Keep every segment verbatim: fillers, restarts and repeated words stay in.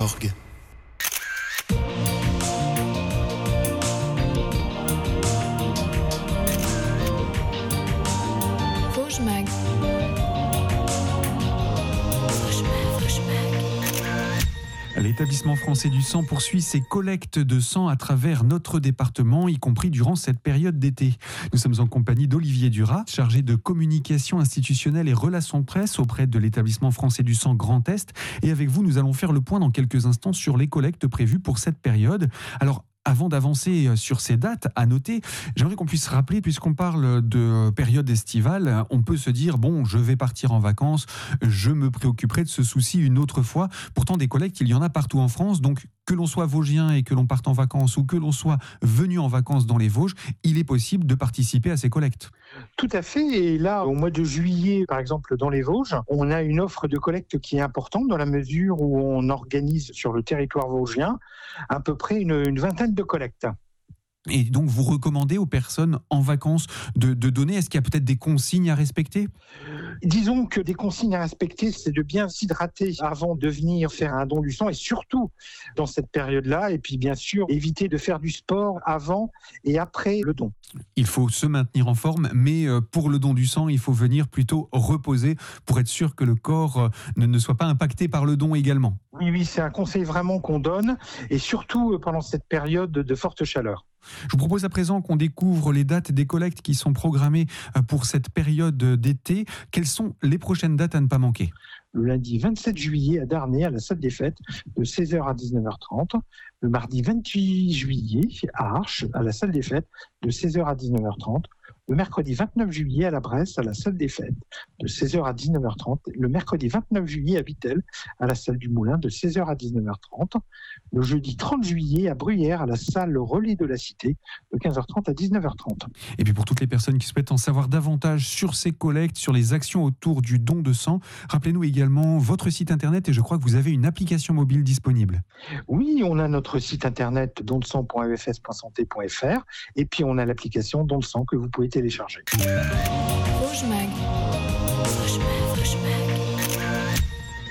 org. Vosges Mag. L'établissement français du sang poursuit ses collectes de sang à travers notre département, y compris durant cette période d'été. Nous sommes en compagnie d'Olivier Duras, chargé de communication institutionnelle et relations presse auprès de l'établissement français du sang Grand Est. Et avec vous, nous allons faire le point dans quelques instants sur les collectes prévues pour cette période. Alors, avant d'avancer sur ces dates, à noter, j'aimerais qu'on puisse rappeler, puisqu'on parle de période estivale, on peut se dire, bon, je vais partir en vacances, je me préoccuperai de ce souci une autre fois. Pourtant, des collectes, il y en a partout en France, donc que l'on soit vosgien et que l'on parte en vacances ou que l'on soit venu en vacances dans les Vosges, il est possible de participer à ces collectes. Tout à fait. Et là, au mois de juillet, par exemple, dans les Vosges, on a une offre de collecte qui est importante dans la mesure où on organise sur le territoire vosgien à peu près une, une vingtaine de collectes. Et donc, vous recommandez aux personnes en vacances de, de donner, est-ce qu'il y a peut-être des consignes à respecter ? Disons que des consignes à respecter, c'est de bien s'hydrater avant de venir faire un don du sang et surtout dans cette période-là. Et puis, bien sûr, éviter de faire du sport avant et après le don. Il faut se maintenir en forme, mais pour le don du sang, il faut venir plutôt reposer pour être sûr que le corps ne, ne soit pas impacté par le don également. Oui, oui, c'est un conseil vraiment qu'on donne et surtout pendant cette période de forte chaleur. Je vous propose à présent qu'on découvre les dates des collectes qui sont programmées pour cette période d'été. Quelles sont les prochaines dates à ne pas manquer ? Le lundi vingt-sept juillet à Darney, à la salle des fêtes, de seize heures à dix-neuf heures trente. Le mardi vingt-huit juillet à Arches, à la salle des fêtes, de seize heures à dix-neuf heures trente. Le mercredi vingt-neuf juillet à la Bresse, à la salle des fêtes, de seize heures à dix-neuf heures trente. Le mercredi vingt-neuf juillet à Vittel, à la salle du Moulin, de seize heures à dix-neuf heures trente. Le jeudi trente juillet à Bruyères, à la salle Relais de la Cité, de quinze heures trente à dix-neuf heures trente. Et puis pour toutes les personnes qui souhaitent en savoir davantage sur ces collectes, sur les actions autour du don de sang, rappelez-nous également votre site internet et je crois que vous avez une application mobile disponible. Oui, on a notre site internet don de sang point e f s point santé point f r et puis on a l'application Don de sang que vous pouvez télécharger. Vosges Mag. Vosges Mag, Vosges Mag.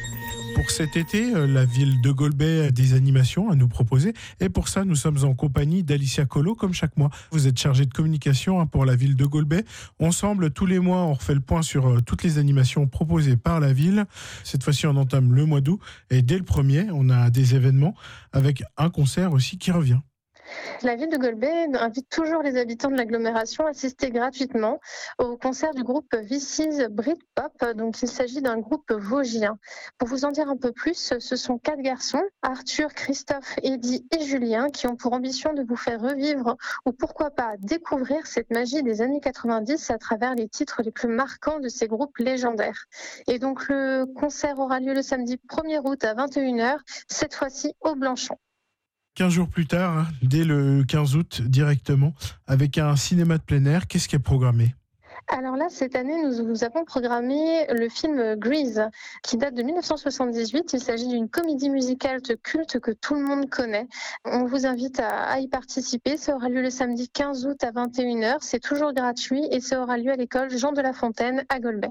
Pour cet été, la ville de Golbet a des animations à nous proposer. Et pour ça, nous sommes en compagnie d'Alicia Collot, comme chaque mois. Vous êtes chargée de communication pour la ville de Golbet. Ensemble, tous les mois, on refait le point sur toutes les animations proposées par la ville. Cette fois-ci, on entame le mois d'août. Et dès le premier, on a des événements avec un concert aussi qui revient. La ville de Golbet invite toujours les habitants de l'agglomération à assister gratuitement au concert du groupe V C's Britpop. Donc, il s'agit d'un groupe vosgien. Pour vous en dire un peu plus, ce sont quatre garçons, Arthur, Christophe, Eddy et Julien, qui ont pour ambition de vous faire revivre ou pourquoi pas découvrir cette magie des années quatre-vingt-dix à travers les titres les plus marquants de ces groupes légendaires. Et donc, le concert aura lieu le samedi premier août à vingt et une heures, cette fois-ci au Blanchon. quinze jours plus tard, dès le quinze août directement, avec un cinéma de plein air, qu'est-ce qui est programmé ? Alors là, cette année, nous, nous avons programmé le film Grease, qui date de dix-neuf cent soixante-dix-huit. Il s'agit d'une comédie musicale de culte que tout le monde connaît. On vous invite à, à y participer. Ça aura lieu le samedi quinze août à vingt et une heures. C'est toujours gratuit et ça aura lieu à l'école Jean de La Fontaine à Golbet.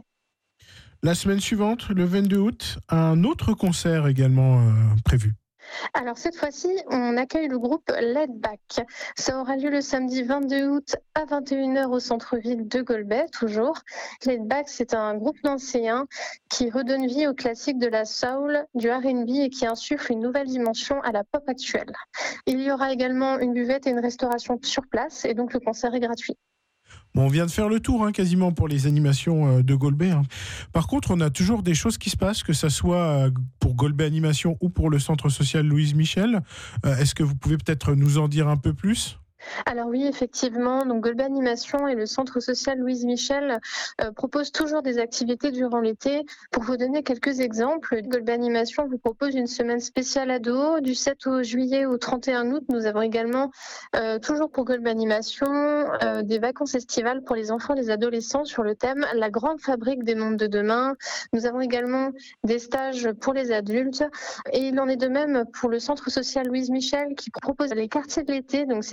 La semaine suivante, le vingt-deux août, un autre concert également euh, prévu. Alors cette fois-ci, on accueille le groupe Laid Back. Ça aura lieu le samedi vingt-deux août à vingt et une heures au centre-ville de Golbet, toujours. Laid Back, c'est un groupe nancéen qui redonne vie aux classiques de la soul, du R and B et qui insuffle une nouvelle dimension à la pop actuelle. Il y aura également une buvette et une restauration sur place et donc le concert est gratuit. Bon, on vient de faire le tour hein, quasiment pour les animations de Golbet. Hein. Par contre, on a toujours des choses qui se passent, que ce soit pour Golbet Animation ou pour le centre social Louise Michel. Euh, est-ce que vous pouvez peut-être nous en dire un peu plus ? Alors oui, effectivement, donc Golbet Animation et le centre social Louise Michel euh, proposent toujours des activités durant l'été. Pour vous donner quelques exemples, Golbet Animation vous propose une semaine spéciale ado du sept juillet au trente et un août. Nous avons également, euh, toujours pour Golbet Animation, euh, des vacances estivales pour les enfants et les adolescents sur le thème « La grande fabrique des mondes de demain ». Nous avons également des stages pour les adultes et il en est de même pour le centre social Louise Michel qui propose les quartiers de l'été. Donc c'est des activités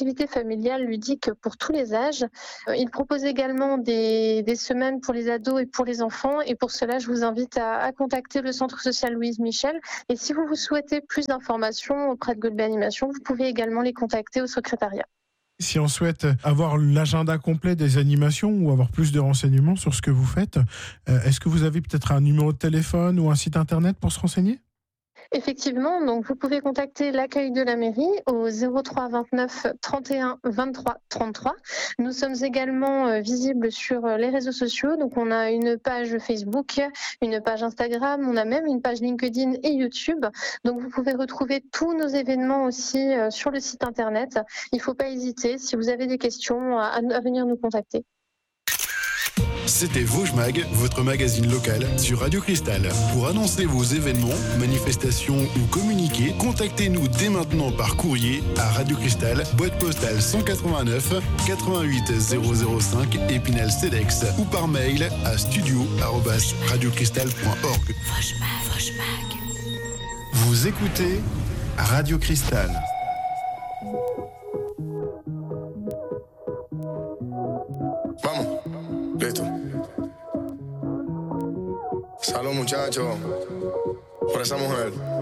activités familiales ludiques pour tous les âges. Il propose également des, des semaines pour les ados et pour les enfants. Et pour cela, je vous invite à, à contacter le Centre social Louise Michel. Et si vous, vous souhaitez plus d'informations auprès de Golbet Animation, vous pouvez également les contacter au secrétariat. Si on souhaite avoir l'agenda complet des animations ou avoir plus de renseignements sur ce que vous faites, euh, est-ce que vous avez peut-être un numéro de téléphone ou un site internet pour se renseigner ? Effectivement, donc vous pouvez contacter l'accueil de la mairie au zéro trois vingt-neuf trente et un vingt-trois trente-trois. Nous sommes également euh, visibles sur euh, les réseaux sociaux. Donc on a une page Facebook, une page Instagram, on a même une page LinkedIn et YouTube. Donc vous pouvez retrouver tous nos événements aussi euh, sur le site internet. Il ne faut pas hésiter, si vous avez des questions, à, à venir nous contacter. C'était Vosges Mag, votre magazine local sur Radio Cristal. Pour annoncer vos événements, manifestations ou communiquer, contactez-nous dès maintenant par courrier à Radio Cristal, boîte postale cent quatre-vingt-neuf quatre-vingt-huit zéro zéro cinq Épinal Cedex ou par mail à studio arobase radiocristal point org. Vosges Mag, Vosges Mag. Vous écoutez Radio Cristal. Vamos, listo. Salud, muchachos, por esa mujer.